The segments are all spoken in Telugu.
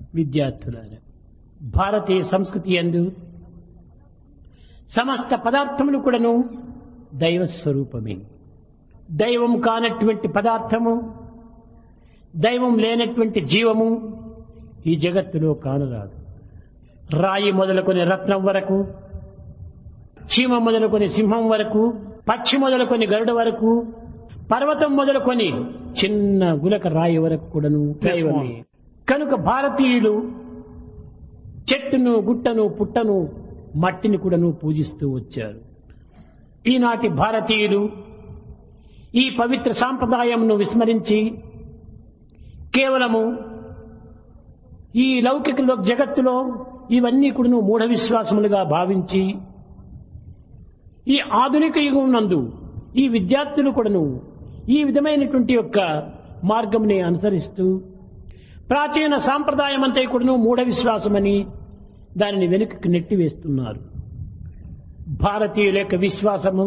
విద్యార్థులారా, భారతీయ సంస్కృతి యందు సమస్త పదార్థములు కూడాను దైవ స్వరూపమే. దైవం కానటువంటి పదార్థము, దైవం లేనటువంటి జీవము ఈ జగత్తులో కానరాదు. రాయి మొదలుకొని రత్నం వరకు, చీమ మొదలుకొని సింహం వరకు, పక్షి మొదలుకొని గరుడ వరకు, పర్వతం మొదలుకొని చిన్న గులక రాయి వరకు కూడాను దైవమే. కనుక భారతీయులు చెట్టును, గుట్టను, పుట్టను, మట్టిని కూడాను పూజిస్తూ వచ్చారు. ఈనాటి భారతీయులు ఈ పవిత్ర సాంప్రదాయంను విస్మరించి కేవలము ఈ లౌకిక జగత్తులో ఇవన్నీ కూడాను మూఢ విశ్వాసములుగా భావించి ఈ ఆధునిక యుగం నందు ఈ విద్యార్థులు కూడాను ఈ విధమైనటువంటి యొక్క మార్గంని అనుసరిస్తూ ప్రాచీన సాంప్రదాయం అంతా కూడాను మూఢ విశ్వాసమని దానిని వెనుకకు నెట్టివేస్తున్నారు. భారతీయుల యొక్క విశ్వాసము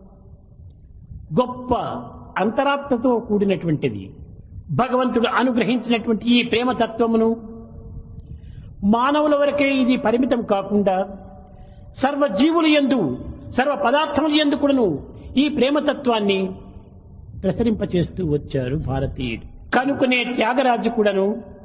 గొప్ప అంతరాత్మతో కూడినటువంటిది. భగవంతుడు అనుగ్రహించినటువంటి ఈ ప్రేమతత్వమును మానవుల వరకే ఇది పరిమితం కాకుండా సర్వజీవుల యందు, సర్వ పదార్థముల యందు కూడాను ఈ ప్రేమతత్వాన్ని ప్రసరింపచేస్తూ వచ్చారు భారతీయుడు. కనుకనే త్యాగరాజు కూడాను